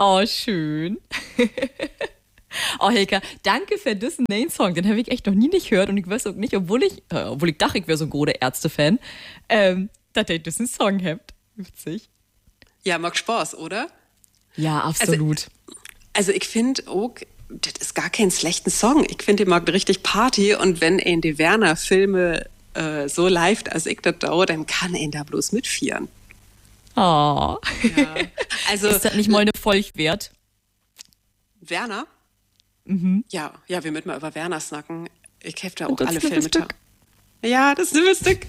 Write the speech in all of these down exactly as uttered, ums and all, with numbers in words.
Oh, schön. Oh, Helga, danke für diesen neuen Song. Den habe ich echt noch nie nicht gehört und ich weiß auch nicht, obwohl ich, äh, obwohl ich dachte, ich wäre so ein großer Ärzte-Fan, ähm, dass ihr diesen Song habt. Witzig. Ja, mag Spaß, oder? Ja, absolut. Also, also ich finde auch, das ist gar kein schlechter Song. Ich finde, die mag richtig Party und wenn er in die Werner-Filme äh, so live, als ich das dauere, dann kann er da bloß mitfieren. Oh. Ja. Also, ist das nicht mal eine Folge wert? Werner? Mhm. Ja, ja, wir müssen mal über Werner snacken. Ich habe da auch das alle ist ein Filme. Stück. Ja, das ist ein Stück.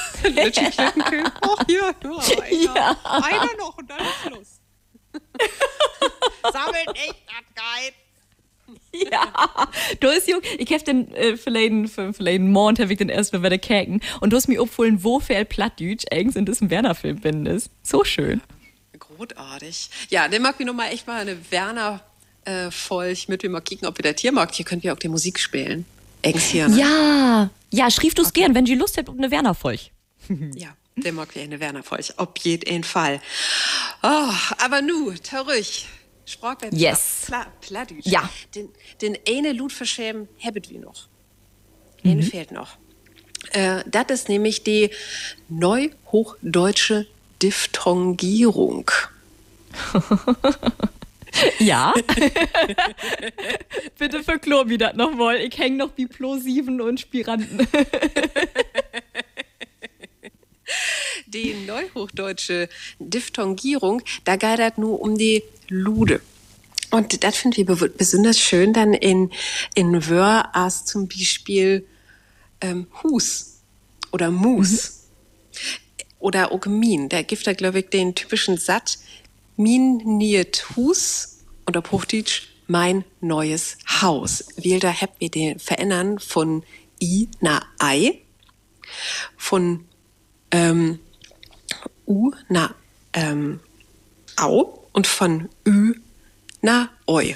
Ach, hier, ja, einer, Ja. einer noch und dann ist Schluss. Sammelt nicht das Geil. Ja, du hast jung, ich hab den äh, verleden, verleden Mond hab ich den erst mal bei der Käken und du hast mir aufholen, wo viel Plattdeutsch eigentlich in diesem Werner-Film bin ist. So schön. Großartig. Ja, dann mag ich noch mal echt mal eine Werner äh, Folge mit, wir mal kicken, ob wir der Tiermarkt, hier könnt ihr auch die Musik spielen. Eggs hier, ne? Ja, ja, schrieb du's okay. Gern, wenn ihr Lust habt, um eine Werner-Folge. Ja, der mag wir eine Werner Folge, auf jeden Fall. Oh, aber nu, terrüch. Sprachwettbewerb. Yes. Pla Plattdeutsch. Ja. Den, den eine Lied verschämen, habet wir noch. Mhm. Eine fehlt noch. Äh, das ist nämlich die neuhochdeutsche Diphthongierung. Ja. Bitte verklor mir das nochmal. Ich häng noch wie Plosiven und Spiranten. Die neuhochdeutsche Diphthongierung, da geht das nur um die Lude. Und das finde ich besonders schön dann in, in Wör als zum Beispiel ähm, Hus oder Mus. Mhm. Oder auch Min. Da gibt da, glaube ich, den typischen Satz, Min niet Hus und auf Hochdeutsch mein neues Haus. Weil da habt ihr den Verändern von I nach Ei, von ähm, U nach ähm, Au und von Ü nach Oi.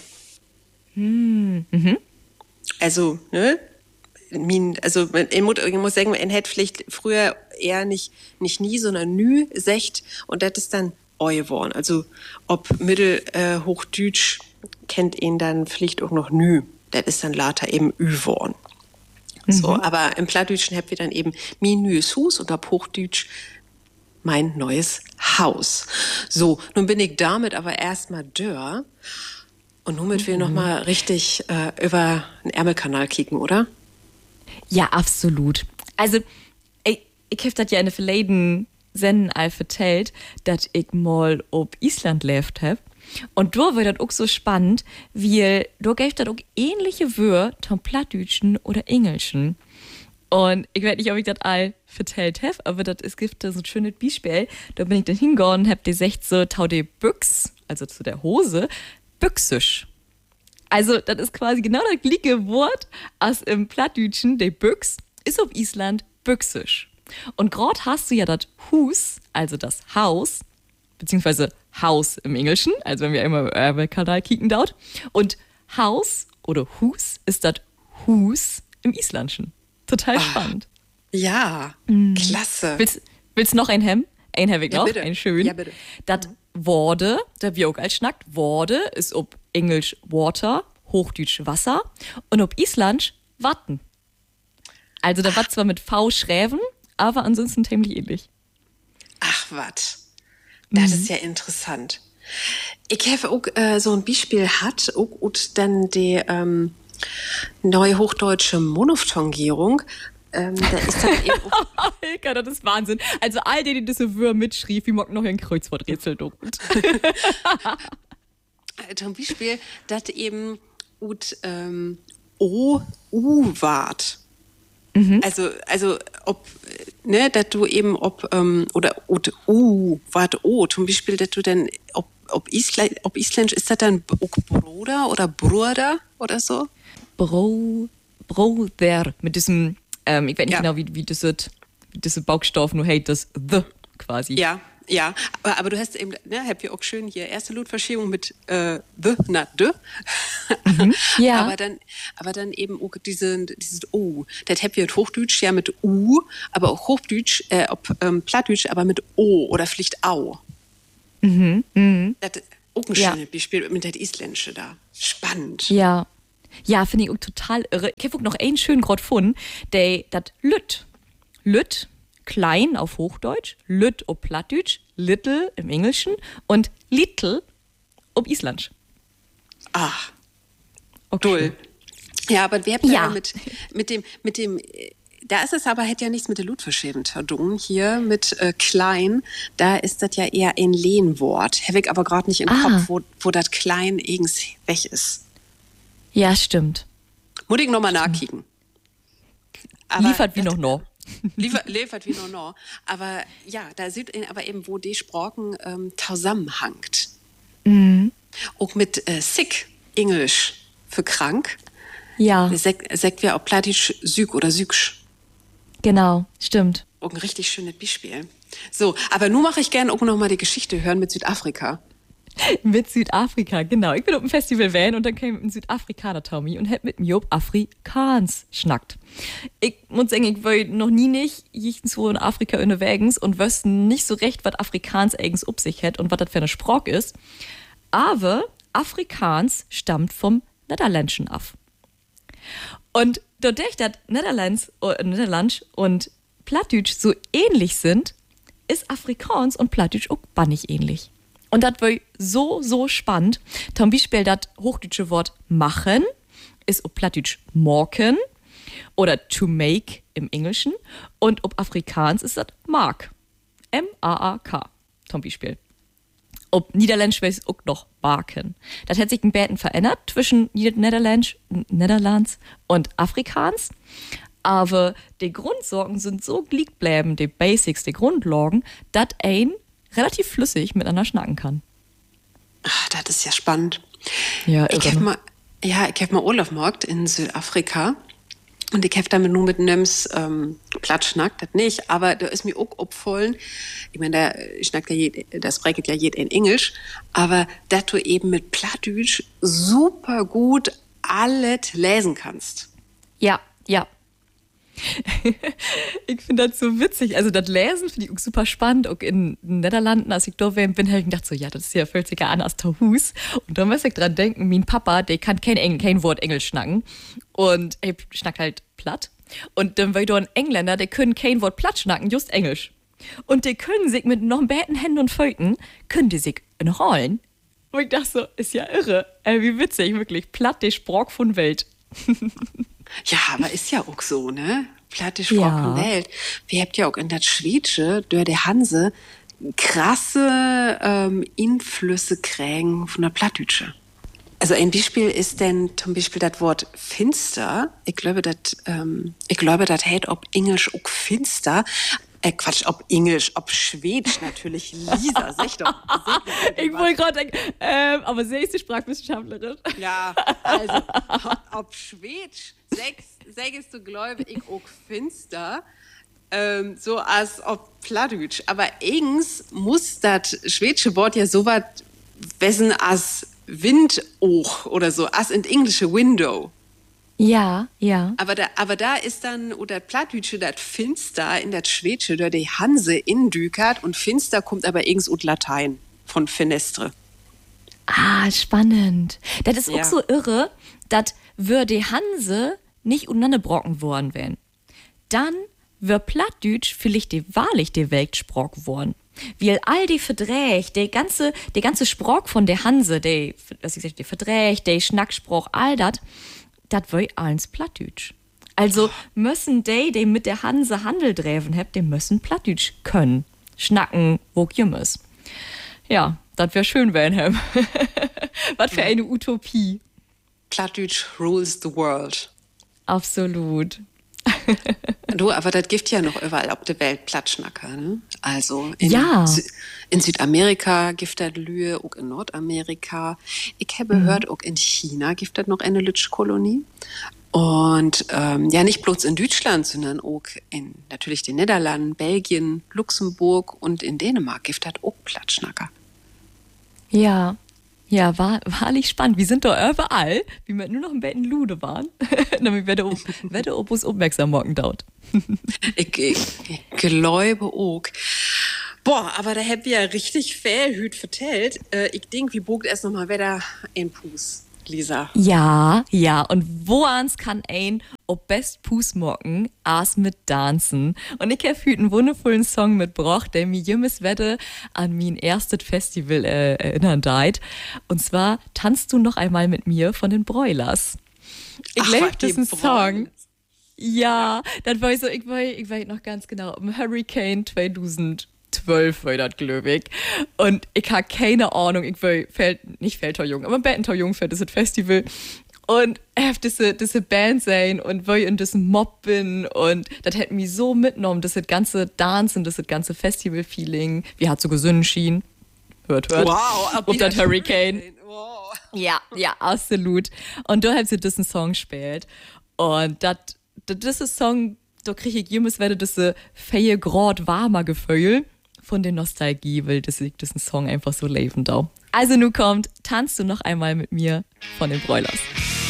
Hm. Mhm. Also, ne? Min, also ich muss, ich muss sagen, man hätte vielleicht früher eher nicht, nicht nie, sondern nü secht und das ist dann Oi geworden. Also ob Mittelhochdeutsch äh, kennt ihn dann vielleicht auch noch nü. Das ist dann later eben Ü geworden. Mhm. So, aber im Plattdeutschen habt ihr dann eben min nües Hus und ab Hochdeutsch mein neues Haus. So, nun bin ich damit aber erstmal dörr und nun mit mhm. wir nochmal richtig äh, über den Ärmelkanal kicken, oder? Ja, absolut. Also, ich, ich hab das ja in der verleden Senden all vertellt, dass ich mal ob Island lebt hab. Und da war das auch so spannend, weil da gab das auch ähnliche Wörter zum Plattdeutschen oder Englischen. Und ich weiß nicht, ob ich das all vertellt habe, aber das es gibt da so ein schönes Beispiel. Da bin ich dann hingegangen und hab die gesagt so, tau die Büchs, also zu der Hose, büchsisch. Also, das ist quasi genau das gleiche Wort als im Plattdeutschen, die Büchs, ist auf Island büchsisch. Und gerade hast du ja das Hus, also das Haus, beziehungsweise Haus im Englischen, also wenn wir immer über Kanal kicken dort. Und Haus oder Hus ist das Hus im Islandischen. Total Ach, spannend. Ja, mhm. Klasse. Willst, willst du noch ein Hem? Ein habe ich ja, noch, bitte. ein schön. Ja, bitte. Das Worde, der wir auch als schnackt, Worde ist ob Englisch Water, Hochdeutsch Wasser und ob Island Watten. Also da war zwar mit V schreiben, aber ansonsten ziemlich ähnlich. Ach, wat. Das mhm. ist ja interessant. Ich habe auch äh, so ein Beispiel hat, auch, und dann die ähm, neuhochdeutsche Monophthongierung. Ähm, da ist dann eben auch Hilka, das ist Wahnsinn. Also all die, die diese Wörter mitschrieb, wie mag noch ein Kreuzworträtsel doppelt. Zum Beispiel, dass eben ut ähm, O U wart. Mhm. Also, also ob, ne, dass du eben ob, ähm, oder ut U wart O, zum Beispiel, dass du dann, ob, ob, Isla, ob Isländisch, ist das dann Bruder oder Bruder oder so? Bro, Brother, mit diesem, ähm, ich weiß nicht ja. genau, wie, wie das wie diese Baustoff nur heißt, das The quasi. Ja. Ja, aber, aber du hast eben, ne, habt ihr auch schön hier erste Lautverschiebung mit äh, the, na, de. Mhm, ja. aber dann, aber dann eben auch diese, dieses O. Das habt ihr Hochdeutsch ja mit U, aber auch Hochdeutsch, äh, ob ähm, Plattdeutsch, aber mit O oder vielleicht Au. Mhm, mhm. Das, Auch ein Ja. schönes Beispiel mit der Isländische da. Spannend. Ja. Ja, finde ich auch total irre. Ich habe auch noch einen schönen Grad gefunden, der das Lütt. Lütt, klein auf Hochdeutsch, Lütt auf Plattdeutsch, Little im Englischen und Little auf Islandisch. Ach, Okay. toll. Ja, aber wir haben ja Ja. mit, mit dem, mit dem, äh, da ist es aber, hätte ja nichts mit der Ludverschäben zu tun. Hier mit äh, klein, da ist das ja eher ein Lehnwort. Habe ich aber gerade nicht im Ah. Kopf, wo, wo das klein eigens weg ist. Ja, stimmt. Muss ich nochmal nachkicken. Aber Liefert wie noch noch. Liefer, liefert wie noch noch. Aber ja, da sieht ihn aber eben, wo die Sprachen ähm, zusammenhangt. Mhm. Auch mit äh, sick, Englisch für krank. Ja, Sagt sagt wir auch Plattisch Süg oder Sügsch. genau, stimmt. Auch ein richtig schönes Beispiel. So, aber nun mache ich gerne auch noch mal die Geschichte hören mit Südafrika. Mit Südafrika, genau. Ich bin auf dem Festival Van und dann kam ein Südafrikaner Tommy und hat mit mir auf Afrikaans schnackt. Ich muss sagen, ich war noch nie nicht so in Afrika unterwegs und wüsste nicht so recht, was Afrikaans eigens up sich hat und was das für eine Sprache ist. Aber Afrikaans stammt vom Niederländischen ab. Und dadurch, dass Niederlands, äh, Niederland und Plattdeutsch so ähnlich sind, ist Afrikaans und Plattdeutsch auch bannig ähnlich. Und das war so, so spannend. Zum Beispiel das hochdeutsche Wort machen ist auf Plattdeutsch morken oder to make im Englischen. Und auf Afrikaans ist das mark. M A A K zum Beispiel. Ob Niederländisch weiß auch noch Barken. Das hat sich ein bisschen verändert zwischen Niederländisch, Niederlands und Afrikaans. Aber die Grundsorgen sind so gleich bleiben, die Basics, die Grundlagen, dass ein relativ flüssig miteinander schnacken kann. Ach, das ist ja spannend. Ja, ich irre, habe ne? mal, ja, ich habe mal Urlaub gemacht in Südafrika. Und ich habe damit nur mit Nems ähm, Platschnack, das nicht, aber da ist mir auch aufgefallen, ich meine, da schnackt ja jed, das spricht ja jeder in Englisch, aber dass du eben mit Plattdeutsch super gut alles lesen kannst. Ja, ja. Ich finde das so witzig. Also das Lesen finde ich auch super spannend. Auch in den Niederlanden, als ich da war, bin, habe ich gedacht so, ja, das ist ja völlig anders als Hus. Und dann muss ich dran denken, mein Papa, der kann kein, Engl, kein Wort Englisch schnacken. Und er schnackt halt platt. Und dann war ich da ein Engländer, der können kein Wort platt schnacken, just Englisch. Und die können sich mit noch beiden Händen und Föten, können die sich enrollen. Und ich dachte so, ist ja irre. Ey, wie witzig, wirklich. Platt, die Sprach von Welt. Ja, aber ist ja auch so, ne? Plattisch Ja. ja. Welt. Wir habt ja auch in der Schwedische, durch die Hanse, krasse ähm, Einflüsse kriegen von der Plattdeutsche. Also ein Beispiel ist denn zum Beispiel das Wort finster. Ich glaube, das, ähm, ich glaube, das heißt ob Englisch auch finster. Äh, Quatsch, ob Englisch, ob Schwedisch natürlich. Lisa, sag doch. Sag doch Ich wollte gerade denken, ähm, aber sie ist die Sprachwissenschaftlerin. Ja, also ob Schwedisch, sagst du, glaube ich, auch finster, ähm, so als ob Plattdeutsch. Aber eigens muss das schwedische Wort ja so was wissen als Wind auch oder so, als in englische Window. Ja, ja. Aber da, aber da ist dann, oder Plattdeutsche, das Finster in das Schwedische, da die Hanse indükert und Finster kommt aber eigens ut Latein von Finestre. Ah, spannend. Das ist Ja. auch so irre, dass wir die Hanse nicht untereinander brocken worden wären. Dann wär Plattdeutsch vielleicht die wahrlich die Weltsprach worden. Weil all die Verdräch, die ganze, die ganze Sprach von der Hanse, die, was ich sag, die Verdräch, die Schnacksprach, all das, das wär alles Plattdeutsch. Also müssen die, die mit der Hanse Handel dräven habt, die müssen Plattdeutsch können. Schnacken, wo jümmes. Ja, das wär schön, Wilhelm. Was für eine Utopie. Plattdeutsch rules the world. Absolut. Du, aber das gibt ja noch überall auf der Welt Plattschnacker, ne? Also in, Ja. Sü in Südamerika gibt das Lühe, auch in Nordamerika. Ich habe gehört, auch in China gibt das noch eine Lütschkolonie. Und ähm, ja, nicht bloß in Deutschland, sondern auch in natürlich den Niederlanden, Belgien, Luxemburg und in Dänemark gibt das auch Plattschnacker. Ja. Ja, war, wahrlich spannend. Wir sind da überall, wie wir nur noch im Betten Lude waren. Damit wir da werde Opus aufmerksam morgen dauert. Ich, ich, ich glaube auch. Boah, aber da habt ihr ja richtig viel Hüt vertellt. Äh, ich denk, wie bogt es nochmal wieder in Pus, Lisa? Ja, ja, und wo ans kann ein ob best Pus mocken, as mit Dancen. Und ich habe heute einen wundervollen Song mitgebracht, der mir jemals wette an mein erstes Festival äh, erinnern deit. Und zwar Tanzt du noch einmal mit mir von den Broilers. Ich liebe diesen Song. Ja, das war ich so, ich war, ich war noch ganz genau, im Hurricane zweitausendzwölf war das, glaube ich. Und ich habe keine Ahnung, ich war, fällt, nicht Feldtorjung, aber Bettentorjung für das Festival. Und ich habe diese, diese Band sein und war in diesem Mob bin und das hat mich so mitgenommen, das ganze Dancen, das ganze Festival-Feeling, wie hat so gesungen schien. Hört, hört. Wow, ob das Hurricane. Hurricane. Wow. Ja, ja, absolut. Und da haben sie diesen Song gespielt. Und das, das ist Song, da kriege ich jemals wieder diese feie Grad warmer Gefühl von der Nostalgie, weil das liegt diesen Song einfach so lebend da. Also nun kommt, tanzt du noch einmal mit mir von den Broilers.